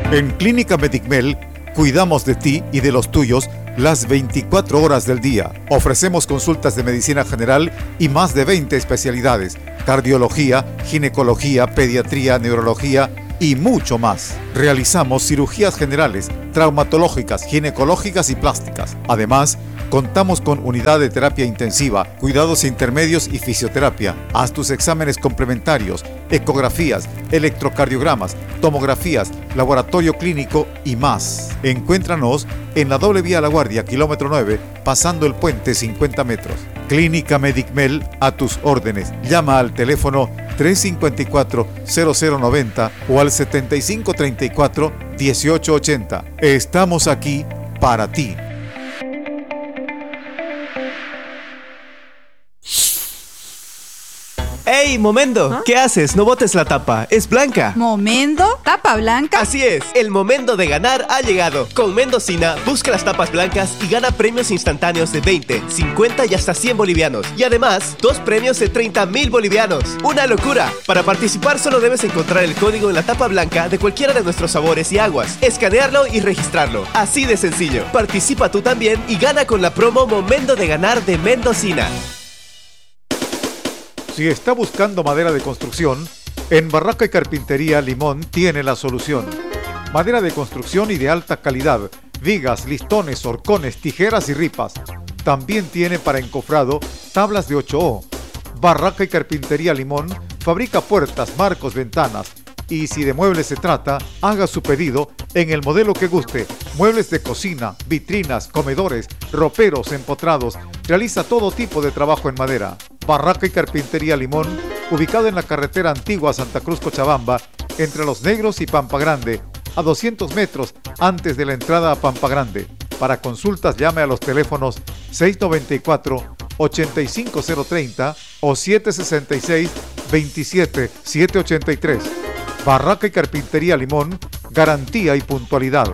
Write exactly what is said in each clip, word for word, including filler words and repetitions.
En Clínica Medicmel cuidamos de ti y de los tuyos las veinticuatro horas del día. Ofrecemos consultas de medicina general y más de veinte especialidades: cardiología, ginecología, pediatría, neurología y mucho más. Realizamos cirugías generales, traumatológicas, ginecológicas y plásticas. Además, contamos con unidad de terapia intensiva, cuidados intermedios y fisioterapia. Haz tus exámenes complementarios, ecografías, electrocardiogramas, tomografías, laboratorio clínico y más. Encuéntranos en la doble vía La Guardia, kilómetro nueve, pasando el puente cincuenta metros. Clínica Medicmel, a tus órdenes. Llama al teléfono tres cinco cuatro, cero cero nueve cero o al setenta y cinco treinta y cuatro, dieciocho ochenta. Estamos aquí para ti. ¡Ey, Momendo! ¿Ah? ¿Qué haces? No botes la tapa, es blanca. ¿Momendo? ¿Tapa blanca? Así es, el momento de ganar ha llegado. Con Mendocina, busca las tapas blancas y gana premios instantáneos de veinte, cincuenta y hasta cien bolivianos. Y además, dos premios de treinta mil bolivianos. ¡Una locura! Para participar solo debes encontrar el código en la tapa blanca de cualquiera de nuestros sabores y aguas, escanearlo y registrarlo. Así de sencillo. Participa tú también y gana con la promo Momento de Ganar de Mendocina. Si está buscando madera de construcción, en Barraca y Carpintería Limón tiene la solución. Madera de construcción y de alta calidad, vigas, listones, horcones, tijeras y ripas. También tiene para encofrado tablas de ocho O. Barraca y Carpintería Limón fabrica puertas, marcos, ventanas. Y si de muebles se trata, haga su pedido en el modelo que guste. Muebles de cocina, vitrinas, comedores, roperos, empotrados. Realiza todo tipo de trabajo en madera. Barraca y Carpintería Limón, ubicado en la carretera antigua Santa Cruz Cochabamba, entre Los Negros y Pampa Grande, a doscientos metros antes de la entrada a Pampa Grande. Para consultas llame a los teléfonos seis nueve cuatro, ocho cinco cero tres cero o siete seis seis, veintisiete, setecientos ochenta y tres. Barraca y Carpintería Limón, garantía y puntualidad.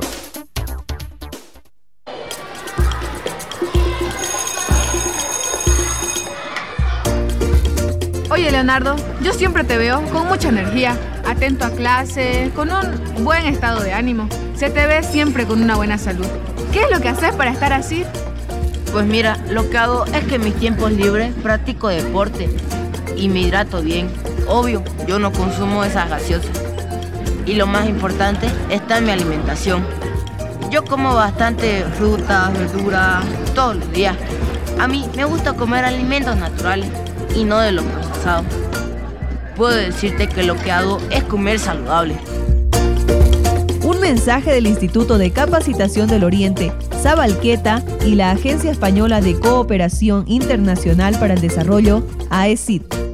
Oye, Leonardo, yo siempre te veo con mucha energía, atento a clase, con un buen estado de ánimo. Se te ve siempre con una buena salud. ¿Qué es lo que haces para estar así? Pues mira, lo que hago es que en mis tiempos libres practico deporte y me hidrato bien. Obvio, yo no consumo esas gaseosas. Y lo más importante está en mi alimentación. Yo como bastante frutas, verduras, todos los días. A mí me gusta comer alimentos naturales y no de los procesados. Puedo decirte que lo que hago es comer saludable. Un mensaje del Instituto de Capacitación del Oriente, Sabalqueta y la Agencia Española de Cooperación Internacional para el Desarrollo, A E C I D.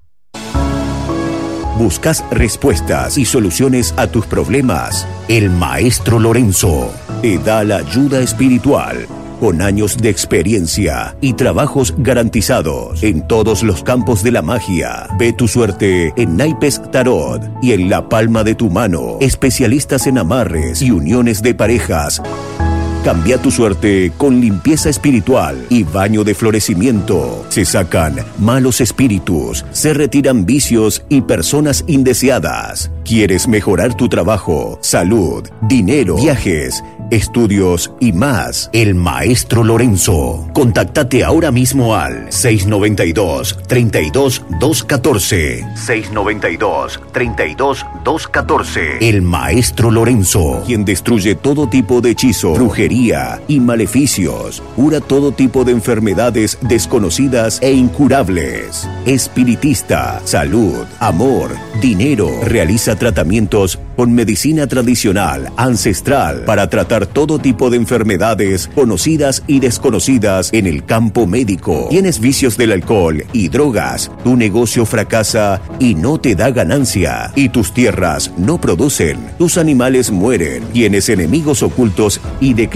¿Buscas respuestas y soluciones a tus problemas? El Maestro Lorenzo te da la ayuda espiritual, con años de experiencia y trabajos garantizados en todos los campos de la magia. Ve tu suerte en naipes tarot y en la palma de tu mano. Especialistas en amarres y uniones de parejas. Cambia tu suerte con limpieza espiritual y baño de florecimiento. Se sacan malos espíritus, se retiran vicios y personas indeseadas. ¿Quieres mejorar tu trabajo, salud, dinero, viajes, estudios y más? El Maestro Lorenzo. Contáctate ahora mismo al seis nueve dos, treinta y dos, doscientos catorce. seis nueve dos, treinta y dos, doscientos catorce. El Maestro Lorenzo, quien destruye todo tipo de hechizo, brujería y maleficios, cura todo tipo de enfermedades desconocidas e incurables. Espiritista, salud, amor, dinero. Realiza tratamientos con medicina tradicional, ancestral, para tratar todo tipo de enfermedades conocidas y desconocidas en el campo médico. ¿Tienes vicios del alcohol y drogas? Tu negocio fracasa y no te da ganancia. Y tus tierras no producen. Tus animales mueren. Tienes enemigos ocultos y declarados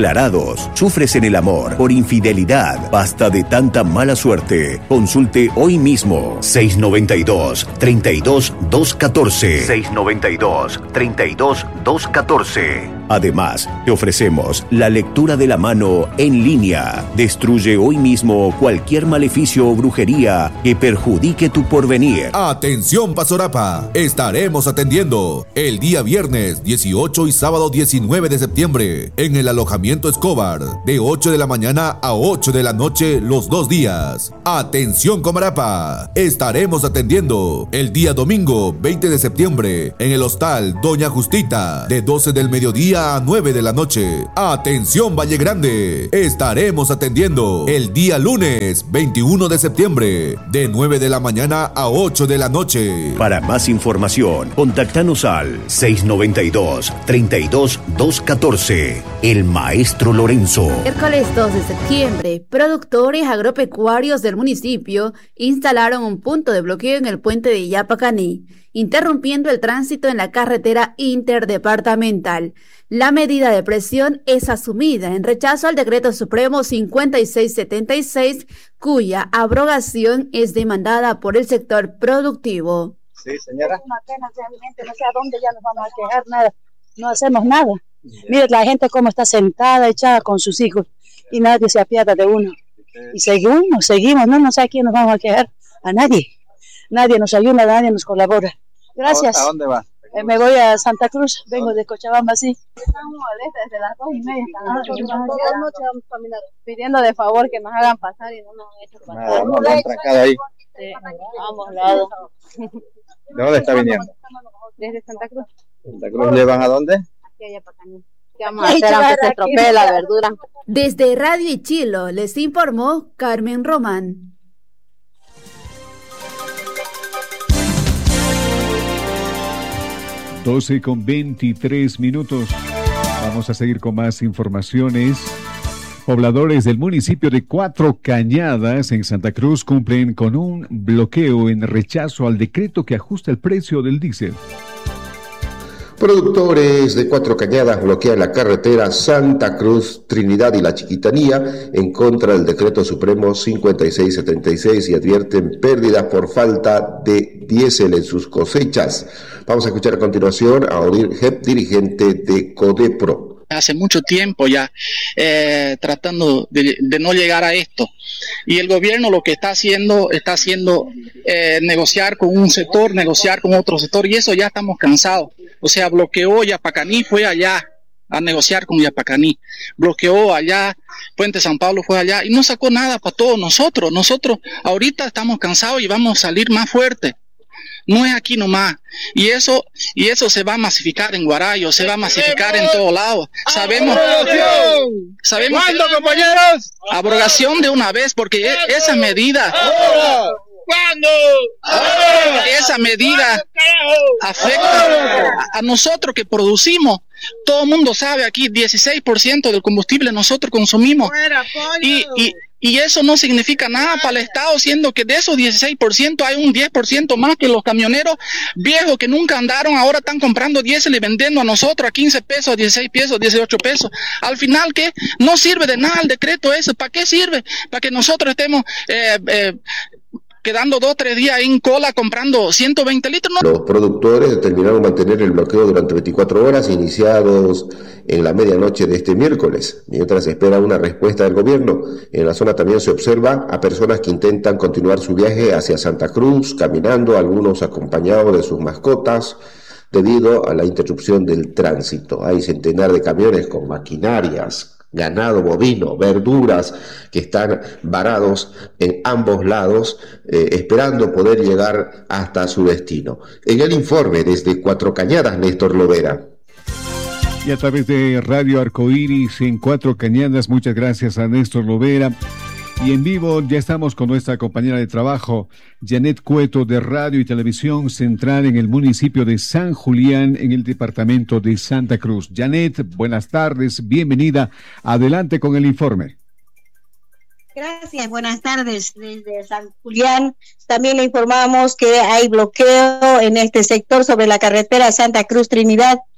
declarados. ¿Sufres en el amor por infidelidad? Basta de tanta mala suerte. Consulte hoy mismo. seis noventa y dos, treinta y dos, doscientos catorce. seis noventa y dos, treinta y dos, doscientos catorce. Además, te ofrecemos la lectura de la mano en línea. Destruye hoy mismo cualquier maleficio o brujería que perjudique tu porvenir. Atención Pasorapa, estaremos atendiendo el día viernes dieciocho y sábado diecinueve de septiembre en el alojamiento Escobar de ocho de la mañana a ocho de la noche los dos días. Atención Comarapa, estaremos atendiendo el día domingo veinte de septiembre en el hostal Doña Justita de doce del mediodía a nueve de la noche. Atención Valle Grande, estaremos atendiendo el día lunes veintiuno de septiembre de nueve de la mañana a ocho de la noche. Para más información, contactanos al seis noventa y dos, treinta y dos, doscientos catorce. El Maestro Lorenzo. Miércoles dos de septiembre, productores agropecuarios del municipio instalaron un punto de bloqueo en el puente de Yapacaní, interrumpiendo el tránsito en la carretera interdepartamental. La medida de presión es asumida en rechazo al decreto supremo cincuenta y seis setenta y seis, cuya abrogación es demandada por el sector productivo. Sí, señora. Es una pena realmente, no sé a dónde ya nos vamos a quejar, nada, no hacemos nada. Mire la gente cómo está sentada, echada con sus hijos, y nadie se apiada de uno. Y seguimos, seguimos, no, no sé a quién nos vamos a quejar, a nadie. Nadie nos ayuda, nadie nos colabora. Gracias. ¿A dónde va? Eh, me voy a Santa Cruz, vengo de Cochabamba, sí. Estamos molestas desde las dos y media. Estamos pidiendo de favor que nos hagan pasar y no nos han hecho pasar. Nada, no, han trancado ahí. Sí, vamos, lado. ¿De dónde está viniendo? Desde Santa Cruz. ¿Santa Cruz llevan a dónde? Aquí allá para acá. ¿Qué vamos a hacer aunque se estropee la verdura? Desde Radio Ichilo les informó Carmen Román. doce con veintitrés minutos. Vamos a seguir con más informaciones. Pobladores del municipio de Cuatro Cañadas en Santa Cruz cumplen con un bloqueo en rechazo al decreto que ajusta el precio del diésel. Productores de Cuatro Cañadas bloquean la carretera Santa Cruz, Trinidad y La Chiquitanía en contra del decreto supremo cincuenta y seis setenta y seis y advierten pérdidas por falta de diésel en sus cosechas. Vamos a escuchar a continuación a Odir Jep, dirigente de Codepro. Hace mucho tiempo ya eh, tratando de, de no llegar a esto, y el gobierno lo que está haciendo está haciendo eh, negociar con un sector, negociar con otro sector, y eso ya estamos cansados. O sea, bloqueó Yapacaní, fue allá a negociar con Yapacaní, bloqueó allá, Puente San Pablo fue allá y no sacó nada para todos nosotros. Nosotros ahorita estamos cansados y vamos a salir más fuertes. No es aquí nomás, y eso y eso se va a masificar en Guarayo, se va a masificar en todos lados. Sabemos, sabemos ¿Cuándo, compañeros? Abrogación de una vez, porque esa medida, ¿Cuándo? esa medida afecta a, a nosotros que producimos. Todo el mundo sabe aquí, dieciséis por ciento del combustible nosotros consumimos, y, y Y eso no significa nada para el Estado, siendo que de esos dieciséis por ciento hay un diez por ciento más que los camioneros viejos que nunca andaron, ahora están comprando diésel y vendiendo a nosotros a quince pesos, a dieciséis pesos, dieciocho pesos. Al final, ¿qué? No sirve de nada el decreto ese. ¿Para qué sirve? Para que nosotros estemos eh, eh, quedando dos o tres días en cola comprando ciento veinte litros. ¿No? Los productores determinaron mantener el bloqueo durante veinticuatro horas, iniciados en la medianoche de este miércoles, mientras se espera una respuesta del gobierno. En la zona también se observa a personas que intentan continuar su viaje hacia Santa Cruz, caminando, algunos acompañados de sus mascotas, debido a la interrupción del tránsito. Hay centenar de camiones con maquinarias, ganado bovino, verduras que están varados en ambos lados, eh, esperando poder llegar hasta su destino. En el informe desde Cuatro Cañadas, Néstor Lovera. Y a través de Radio Arcoíris en Cuatro Cañadas, muchas gracias a Néstor Lovera. Y en vivo ya estamos con nuestra compañera de trabajo, Janet Cueto, de Radio y Televisión Central en el municipio de San Julián, en el departamento de Santa Cruz. Janet, buenas tardes, bienvenida. Adelante con el informe. Gracias, buenas tardes. Desde San Julián también le informamos que hay bloqueo en este sector sobre la carretera Santa Cruz Trinidad,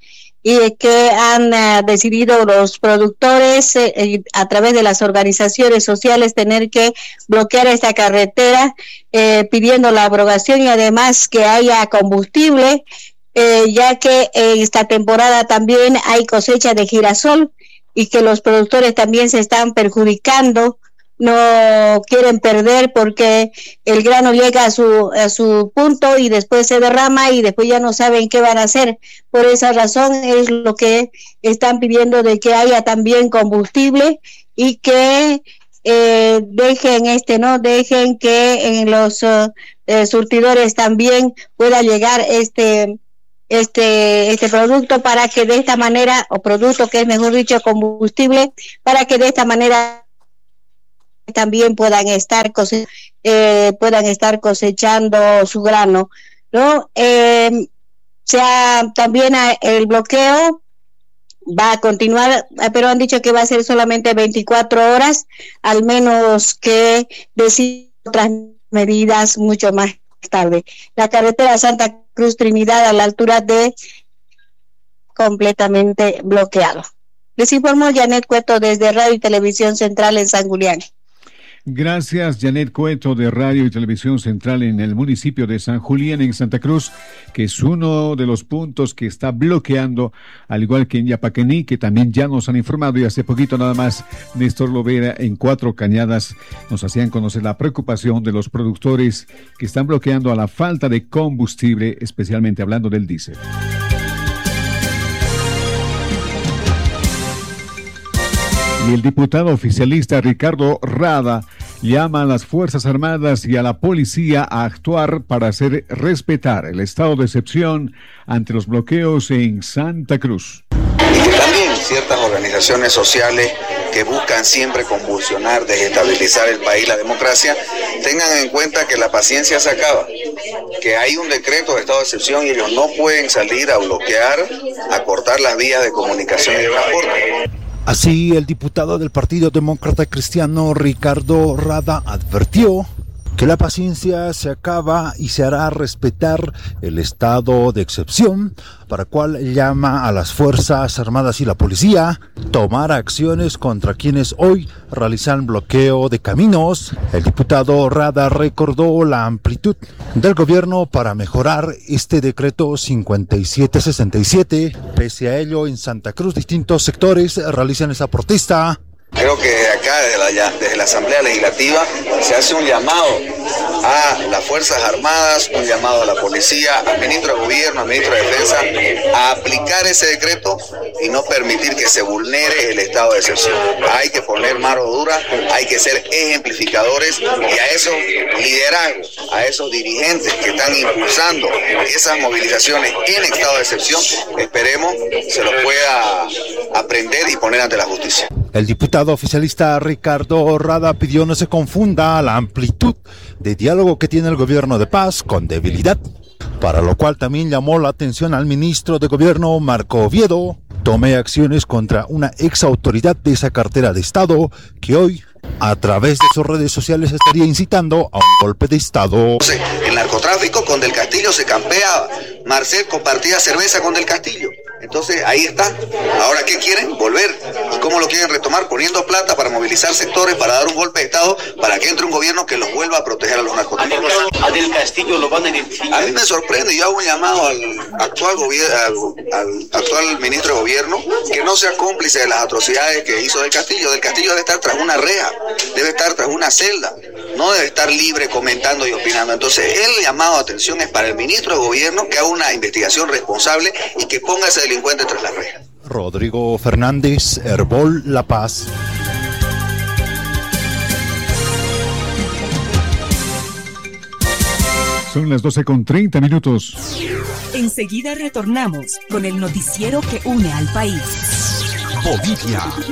y que han uh, decidido los productores eh, a través de las organizaciones sociales tener que bloquear esta carretera eh, pidiendo la abrogación y además que haya combustible, eh, ya que en esta temporada también hay cosecha de girasol y que los productores también se están perjudicando. No quieren perder porque el grano llega a su a su punto y después se derrama y después ya no saben qué van a hacer. Por esa razón es lo que están pidiendo, de que haya también combustible y que eh, dejen este no dejen que en los uh, eh, surtidores también pueda llegar este este este producto, para que de esta manera, o producto que es mejor dicho combustible, para que de esta manera también puedan estar cose eh, puedan estar cosechando su grano, ¿no? Eh, sea también a, el bloqueo va a continuar, pero han dicho que va a ser solamente veinticuatro horas, al menos que decidan otras medidas mucho más tarde. La carretera Santa Cruz Trinidad a la altura de completamente bloqueado. Les informó Janet Cueto desde Radio y Televisión Central en San Julián. Gracias, Janet Cueto, de Radio y Televisión Central en el municipio de San Julián, en Santa Cruz, que es uno de los puntos que está bloqueando, al igual que en Yapaquení, que también ya nos han informado, y hace poquito nada más Néstor Lovera en Cuatro Cañadas nos hacían conocer la preocupación de los productores que están bloqueando a la falta de combustible, especialmente hablando del diésel. Y el diputado oficialista Ricardo Rada llama a las Fuerzas Armadas y a la policía a actuar para hacer respetar el estado de excepción ante los bloqueos en Santa Cruz. Y que también ciertas organizaciones sociales que buscan siempre convulsionar, desestabilizar el país, la democracia, tengan en cuenta que la paciencia se acaba, que hay un decreto de estado de excepción y ellos no pueden salir a bloquear, a cortar las vías de comunicación y transporte. Así, el diputado del Partido Demócrata Cristiano, Ricardo Rada, advirtió que la paciencia se acaba y se hará respetar el estado de excepción, para cual llama a las Fuerzas Armadas y la policía a tomar acciones contra quienes hoy realizan bloqueo de caminos. El diputado Rada recordó la amplitud del gobierno para mejorar este decreto cincuenta y siete sesenta y siete. Pese a ello, en Santa Cruz distintos sectores realizan esa protesta. Creo que acá, desde la, desde la Asamblea Legislativa, se hace un llamado a las Fuerzas Armadas, un llamado a la policía, al ministro de Gobierno, al ministro de Defensa, a aplicar ese decreto y no permitir que se vulnere el estado de excepción. Hay que poner mano dura, hay que ser ejemplificadores, y a esos liderazgos, a esos dirigentes que están impulsando esas movilizaciones en estado de excepción, esperemos se los pueda aprender y poner ante la justicia. El diputado oficialista Ricardo Rada pidió no se confunda la amplitud de diálogo que tiene el gobierno de paz con debilidad, para lo cual también llamó la atención al ministro de Gobierno, Marco Oviedo, tome acciones contra una ex autoridad de esa cartera de Estado que hoy, a través de sus redes sociales, estaría incitando a un golpe de Estado. El narcotráfico con Del Castillo se campeaba, Marcel compartía cerveza con Del Castillo. Entonces ahí está. Ahora, ¿qué quieren? Volver. ¿Y cómo lo quieren retomar? Poniendo plata para movilizar sectores, para dar un golpe de Estado, para que entre un gobierno que los vuelva a proteger a los narcotraficantes. ¿A Del Castillo lo van a identificar? A mí me sorprende. Yo hago un llamado al actual gobierno, al, al actual ministro de Gobierno, que no sea cómplice de las atrocidades que hizo Del Castillo. Del Castillo debe estar tras una reja, debe estar tras una celda, no debe estar libre comentando y opinando. Entonces, el llamado de atención es para el ministro de Gobierno, que haga una investigación responsable y que ponga ese delincuente tras la reja. Rodrigo Fernández, Herbol La Paz. Son las doce con treinta minutos. Enseguida retornamos con el noticiero que une al país. Bolivia